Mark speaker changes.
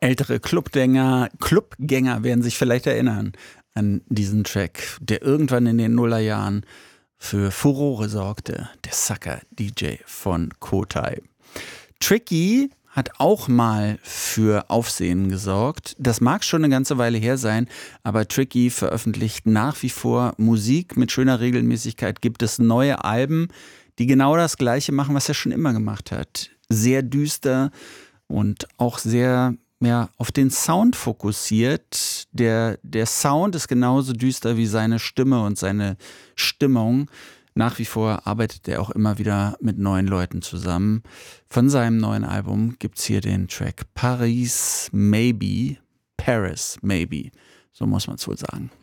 Speaker 1: Ältere Clubgänger werden sich vielleicht erinnern an diesen Track, der irgendwann in den Nullerjahren für Furore sorgte. Der Sucker-DJ von Kotai. Tricky hat auch mal für Aufsehen gesorgt. Das mag schon eine ganze Weile her sein, aber Tricky veröffentlicht nach wie vor Musik mit schöner Regelmäßigkeit. Gibt es neue Alben, die genau das Gleiche machen, was er schon immer gemacht hat. Sehr düster und auch sehr auf den Sound fokussiert. Der Sound ist genauso düster wie seine Stimme und seine Stimmung. Nach wie vor arbeitet er auch immer wieder mit neuen Leuten zusammen. Von seinem neuen Album gibt es hier den Track Paris Maybe, so muss man es wohl sagen.